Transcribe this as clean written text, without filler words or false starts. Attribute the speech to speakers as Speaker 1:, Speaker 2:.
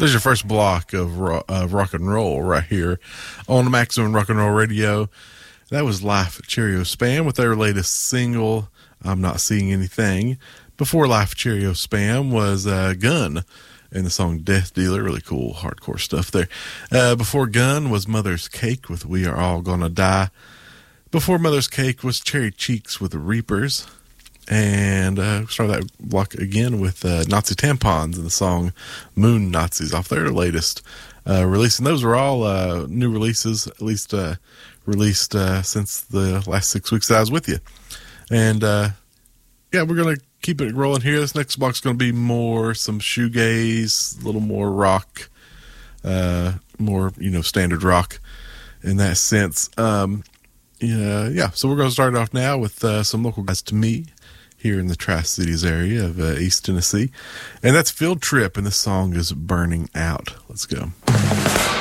Speaker 1: There's your first block of rock and roll right here on the Maximum Rock and Roll Radio. That was Life Cheerio Spam with their latest single, I'm Not Seeing Anything. Before Life Cheerio Spam was Gun and the song Death Dealer. Really cool hardcore stuff there. Before Gun was Mother's Cake with We Are All Gonna Die. Before Mother's Cake was Cherry Cheeks with the Reapers. And start that block again with Nazi Tampons and the song Moon Nazis off their latest release. And those are all new releases, at least released since the last 6 weeks that I was with you. And yeah, we're going to keep it rolling here. This next block's going to be some shoegaze, a little more rock, more, standard rock in that sense. Yeah, so we're going to start off now with some local guys to me here in the Tri-Cities area of East Tennessee. And that's Field Trip, and this song is Burning Out. Let's go.